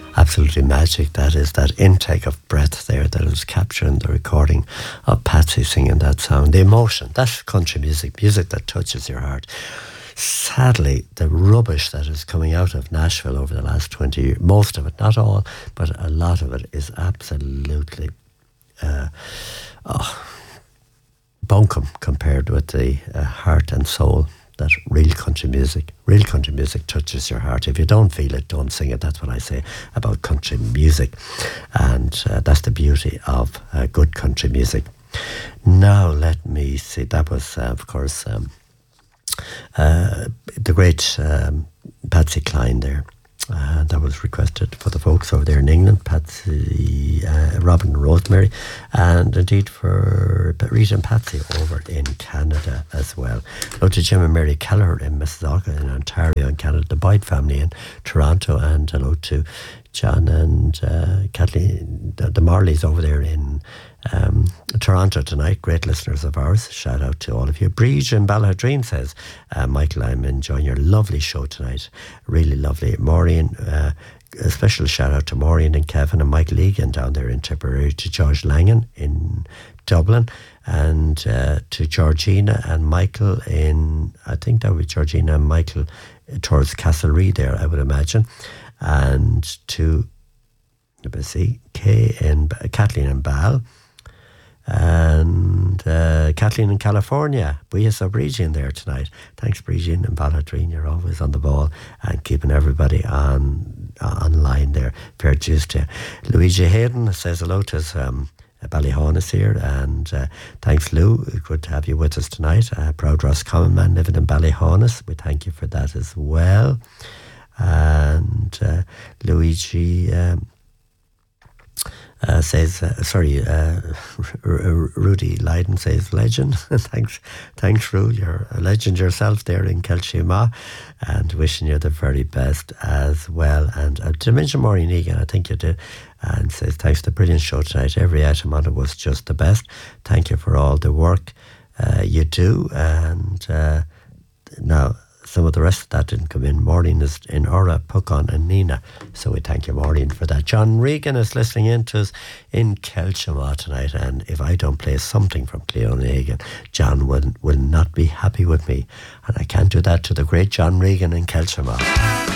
absolutely magic. That is that intake of breath there that was captured in the recording of Patsy singing that sound. The emotion, that's country music, music that touches your heart. Sadly, the rubbish that is coming out of Nashville over the last 20 years, most of it, not all, but a lot of it is absolutely bunkum compared with the heart and soul that real country music touches your heart. If you don't feel it, don't sing it. That's what I say about country music. And that's the beauty of good country music. Now, let me see. That was, of course, the great Patsy Cline there. That was requested for the folks over there in England, Patsy, Robin and Rosemary, and indeed for Rita and Patsy over in Canada as well. Hello to Jim and Mary Kelleher in Mississauga in Ontario in Canada, the Boyd family in Toronto, and hello to John and Kathleen, the Marleys over there in Toronto tonight, great listeners of ours. Shout out to all of you. Breege in Ballaghaderreen says, Michael, I'm enjoying your lovely show tonight. Really lovely. Maureen, a special shout out to Maureen and Kevin and Michael Egan down there in Tipperary, to George Langan in Dublin, and to Georgina and Michael in, I think that would be Georgina and Michael towards Castlereagh there, I would imagine, and to, let me see, Kathleen and Bal, and Kathleen in California. We saw Breegin there tonight. Thanks, Breegin and Ballaghaderreen. You're always on the ball and keeping everybody online there. Fair dues to you. Luigi Hayden says hello to us. Ballyhaunis here, and thanks, Lou. Good to have you with us tonight. Proud Roscommon man living in Ballyhaunis. We thank you for that as well. And Luigi says, Rudy Lydon says, legend. thanks, Ru. You're a legend yourself there in Kelchima, and wishing you the very best as well. And to mention Maureen Egan, I think you did, and says, thanks to the brilliant show tonight. Every item on it was just the best. Thank you for all the work you do. And now, some of the rest of that didn't come in. Maureen is in Ora, Puckon and Nina. So we thank you, Maureen, for that. John Regan is listening in to us in Kelchama tonight. And if I don't play something from Cleona Egan, John will not be happy with me. And I can't do that to the great John Regan in Kelchama.